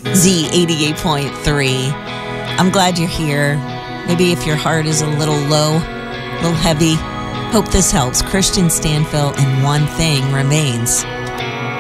Z88.3. I'm glad you're here. Maybe if your heart is a little low, a little heavy, hope this helps. Christian Stanfill and One Thing Remains.